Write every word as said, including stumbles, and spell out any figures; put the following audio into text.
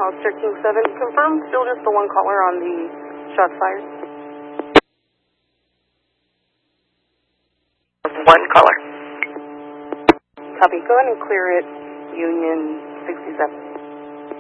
Hollister King seven. Confirm still just the one caller on the shots fired? One caller. Copy. Go ahead and clear it, Union sixty-seven.